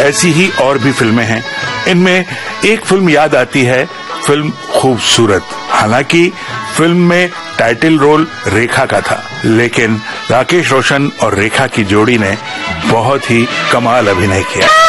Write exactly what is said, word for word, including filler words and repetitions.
ऐसी ही और भी फिल्में हैं। इनमें एक फिल्म याद आती है, फिल्म खूबसूरत। हालांकि फिल्म में टाइटल रोल रेखा का था, लेकिन राकेश रोशन और रेखा की जोड़ी ने बहुत ही कमाल अभिनय किया।